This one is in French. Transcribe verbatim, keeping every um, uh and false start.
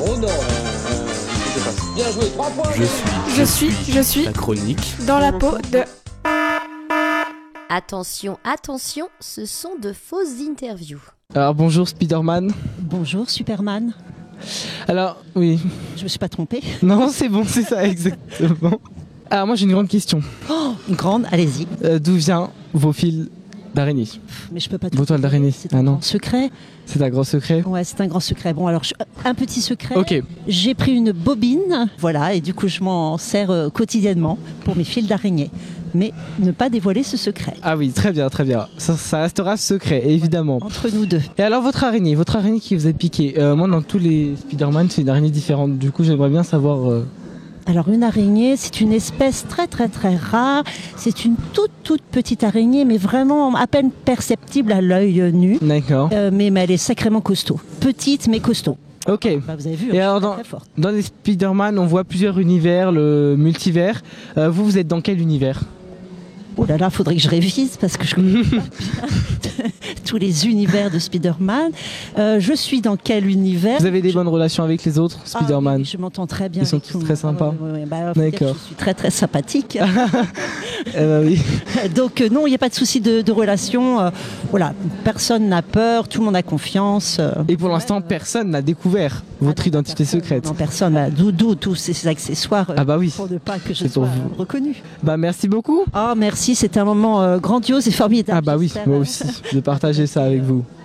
Oh non, euh, il se passe. Bien joué, trois points. Je suis, Je suis, je suis la chronique. dans la peau de... Attention, attention, ce sont de fausses interviews. Alors bonjour Spider-Man. Bonjour Superman. Alors oui, Je me suis pas trompée. non c'est bon, c'est ça exactement. Alors moi j'ai une grande question. Oh, grande, allez-y. Euh, D'où vient vos fils d'araignée? Mais je peux pas. Vos toiles d'araignée. C'est Ah un non, grand secret. c'est un gros secret. Ouais, c'est un grand secret. Bon, alors je- un petit secret. Ok. J'ai pris une bobine, voilà, et du coup je m'en sers euh, quotidiennement pour mes fils d'araignée. Mais ne pas dévoiler ce secret Ah oui, très bien, très bien. Ça, ça restera secret, évidemment. entre nous deux. Et alors votre araignée, votre araignée qui vous a piqué. Euh, moi dans tous les Spider-Man c'est une araignée différente. Du coup j'aimerais bien savoir. euh, Alors une araignée, c'est une espèce très très très rare. C'est une toute toute petite araignée, mais vraiment à peine perceptible à l'œil nu. D'accord. Euh, mais, mais elle est sacrément costaud. Petite mais costaud. Ok. Bah, vous avez vu, Et hein, alors, très, dans- très forte. Dans les Spider-Man on voit plusieurs univers, le multivers. Euh, vous vous êtes dans quel univers? Oh là là, faudrait que je révise parce que je connais pas bien tous les univers de Spider-Man. Euh, je suis dans quel univers? Vous avez des Je- bonnes relations avec les autres Ah Spider-Man? oui, je m'entends très bien. Ils sont avec tous tout le très monde. sympas. Ah ouais, ouais, ouais. Bah, faut dire que D'accord. Je suis très très sympathique. Eh ben oui. Donc euh, non, il n'y a pas de souci de, de relation. Euh, voilà, personne n'a peur, tout le monde a confiance. euh. Et pour l'instant, personne n'a découvert votre Ah non, identité personne, secrète. Non, personne. Bah, D'où d'où tous ces accessoires euh, Ah bah oui. pour ne pas que je C'est pour sois vous. euh, reconnue. Bah merci beaucoup. Ah merci, c'était un moment euh, grandiose et formidable. Ah bah oui, J'espère, moi euh, aussi, de partager ça avec vous.